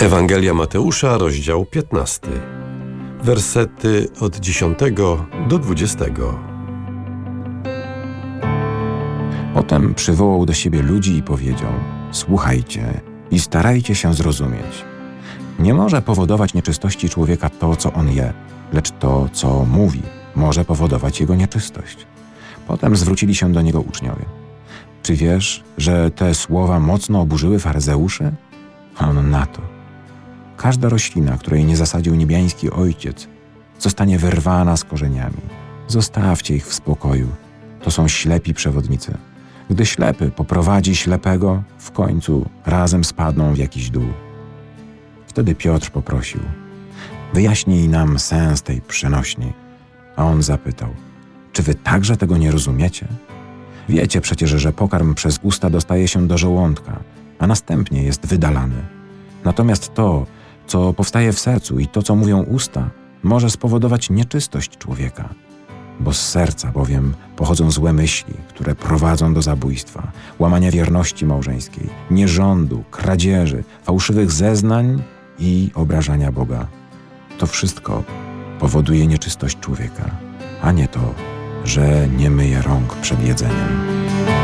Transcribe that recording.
Ewangelia Mateusza, rozdział 15, wersety od 10 do 20. Potem przywołał do siebie ludzi i powiedział: słuchajcie i starajcie się zrozumieć. Nie może powodować nieczystości człowieka to, co on je, lecz to, co mówi, może powodować jego nieczystość. Potem zwrócili się do niego uczniowie. Czy wiesz, że te słowa mocno oburzyły faryzeuszy? A on na to: każda roślina, której nie zasadził niebiański Ojciec, zostanie wyrwana z korzeniami. Zostawcie ich w spokoju. To są ślepi przewodnicy. Gdy ślepy poprowadzi ślepego, w końcu razem spadną w jakiś dół. Wtedy Piotr poprosił: wyjaśnij nam sens tej przenośni. A on zapytał: czy wy także tego nie rozumiecie? Wiecie przecież, że pokarm przez usta dostaje się do żołądka, a następnie jest wydalany. Natomiast to, co powstaje w sercu i to, co mówią usta, może spowodować nieczystość człowieka. Bo z serca bowiem pochodzą złe myśli, które prowadzą do zabójstwa, łamania wierności małżeńskiej, nierządu, kradzieży, fałszywych zeznań i obrażania Boga. To wszystko powoduje nieczystość człowieka, a nie to, że nie myje rąk przed jedzeniem.